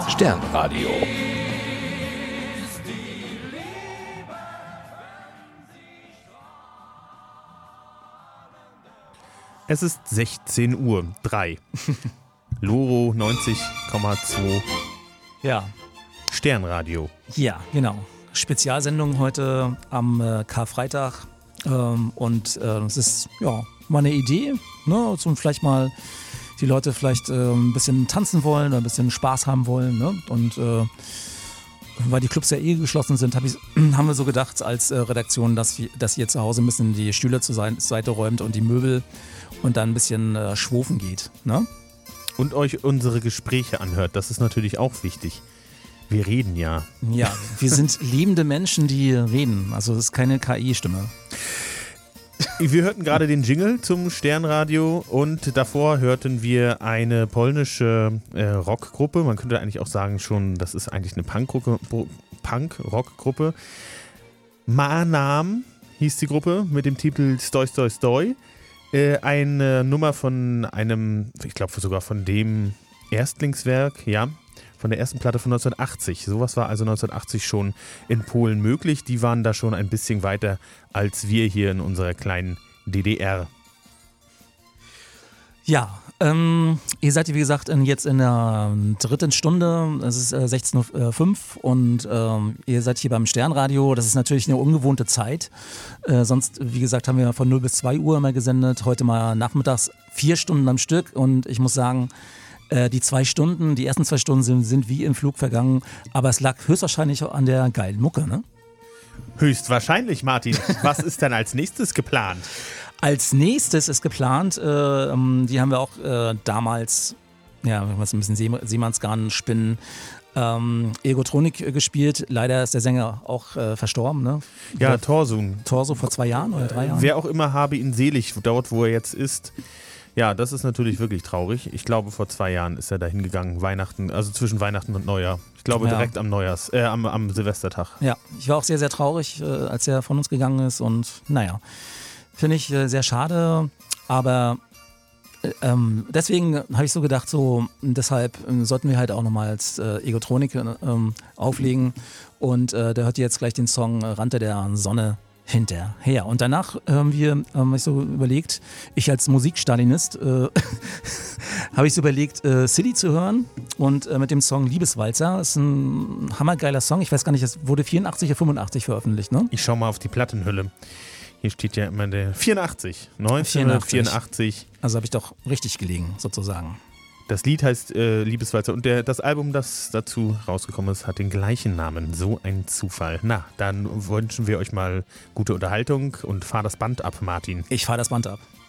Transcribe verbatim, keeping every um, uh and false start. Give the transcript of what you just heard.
Sternradio. Es ist sechzehn Uhr drei. Loro neunzig Komma zwei. Ja. Sternradio. Ja, genau. Spezialsendung heute am äh, Karfreitag. Ähm, und äh, es ist ja mal eine Idee, ne, zum vielleicht mal die Leute vielleicht äh, ein bisschen tanzen wollen oder ein bisschen Spaß haben wollen. Ne? Und äh, weil die Clubs ja eh geschlossen sind, hab ich, haben wir so gedacht als äh, Redaktion, dass, wir, dass ihr zu Hause ein bisschen die Stühle zur Seite räumt und die Möbel und dann ein bisschen äh, schwofen geht. Ne? Und euch unsere Gespräche anhört. Das ist natürlich auch wichtig. Wir reden ja. Ja, wir sind lebende Menschen, die reden. Also das ist keine K I-Stimme. Wir hörten gerade den Jingle zum Sternradio und davor hörten wir eine polnische äh, Rockgruppe. Man könnte eigentlich auch sagen schon, das ist eigentlich eine Punk-Rockgruppe. Punk Manam hieß die Gruppe mit dem Titel Stoi Stoi Stoi. Äh, eine Nummer von einem, ich glaube sogar von dem Erstlingswerk, ja, von der ersten Platte von neunzehnhundertachtzig. Sowas war also neunzehnhundertachtzig schon in Polen möglich. Die waren da schon ein bisschen weiter als wir hier in unserer kleinen D D R. Ja, ähm, ihr seid, wie gesagt, in, jetzt in der dritten Stunde. Es ist äh, sechzehn Uhr fünf und ähm, ihr seid hier beim Sternradio. Das ist natürlich eine ungewohnte Zeit. Äh, sonst, wie gesagt, haben wir von null bis zwei Uhr immer gesendet. Heute mal nachmittags vier Stunden am Stück. Und ich muss sagen, die zwei Stunden, die ersten zwei Stunden sind, sind wie im Flug vergangen, aber es lag höchstwahrscheinlich auch an der geilen Mucke, ne? Höchstwahrscheinlich, Martin. Was ist denn als nächstes geplant? Als nächstes ist geplant, äh, die haben wir auch äh, damals, ja, was ein bisschen See- Seemannsgarn spinnen, ähm, Egotronik gespielt. Leider ist der Sänger auch äh, verstorben, ne? Ja, Torsun. Torso vor zwei Jahren oder drei Jahren. Wer auch immer habe ihn selig, dort wo er jetzt ist. Ja, das ist natürlich wirklich traurig. Ich glaube, vor zwei Jahren ist er da hingegangen, Weihnachten, also zwischen Weihnachten und Neujahr. Ich glaube ja. direkt am Neujahrs, äh, am, am Silvestertag. Ja, ich war auch sehr, sehr traurig, äh, als er von uns gegangen ist und naja, finde ich äh, sehr schade, aber äh, ähm, deswegen habe ich so gedacht, so deshalb äh, sollten wir halt auch nochmal als äh, Egotronik äh, auflegen und äh, da hört ihr jetzt gleich den Song Rannte der Sonne hinterher. Und danach haben wir, haben ich so überlegt, ich als Musikstalinist, äh, habe ich so überlegt, äh, City zu hören und äh, mit dem Song Liebeswalzer. Das ist ein hammergeiler Song. Ich weiß gar nicht, es wurde vierundachtzig oder fünfundachtzig veröffentlicht, ne? Ich schau mal auf die Plattenhülle. Hier steht ja immer der vierundachtzig, neunzehnhundertvierundachtzig. Also habe ich doch richtig gelegen, sozusagen. Das Lied heißt äh, Liebeswalzer und der, das Album, das dazu rausgekommen ist, hat den gleichen Namen. So ein Zufall. Na, dann wünschen wir euch mal gute Unterhaltung und fahr das Band ab, Martin. Ich fahr das Band ab.